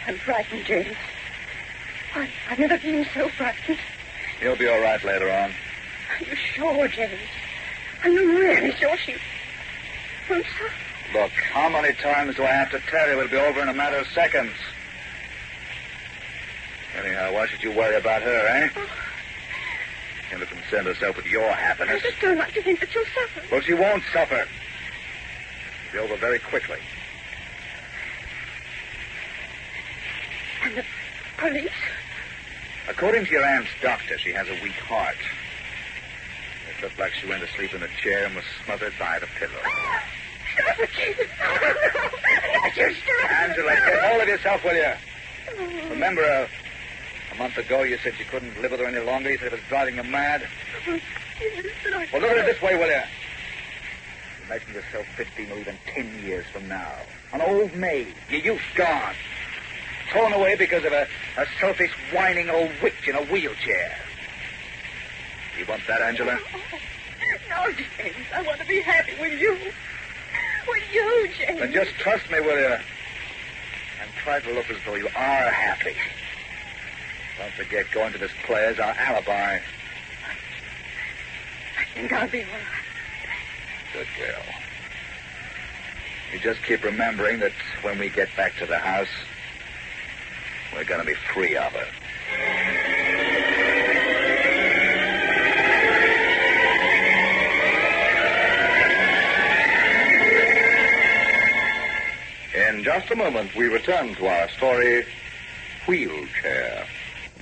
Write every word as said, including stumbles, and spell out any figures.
I'm frightened, James. I, I've never been so frightened. You'll be all right later on. Are you sure, James? Are you really sure she won't suffer? Look, how many times do I have to tell you it'll be over in a matter of seconds? Anyhow, why should you worry about her, eh? Oh. You never concern herself with your happiness. I just don't like to think that she'll suffer. Well, she won't suffer. It'll be over very quickly. And the police? According to your aunt's doctor, she has a weak heart. It looked like she went to sleep in a chair and was smothered by the pillow. Stop it, Jesus. Oh, no. Not your stop. Angela, get hold of yourself, will you? Oh. Remember, uh, a month ago you said you couldn't live with her any longer. You said it was driving you mad. Oh, yes, but I... Well, look at it this way, will you? Imagine yourself fifteen or even ten years from now. An old maid. Your youth gone. Thrown away because of a, a selfish, whining old witch in a wheelchair. You want that, Angela? Oh, no, James. I want to be happy with you. With you, James. Then just trust me, will you? And try to look as though you are happy. Don't forget, going to this play is our alibi. I think I'll be all right. Good girl. You just keep remembering that when we get back to the house, we're going to be free of her. In just a moment, we return to our story, Wheelchair.